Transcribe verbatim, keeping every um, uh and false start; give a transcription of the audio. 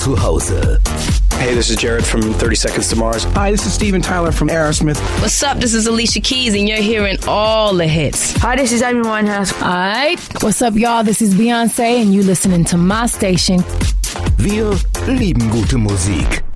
zu Hause. Hey, this is Jared from thirty Seconds to Mars. Hi, this is Steven Tyler from Aerosmith. What's up? This is Alicia Keys, and you're hearing all the hits. Hi, this is Amy Winehouse. All right. What's up, y'all? This is Beyonce, and you listening to my station. Wir lieben gute Musik.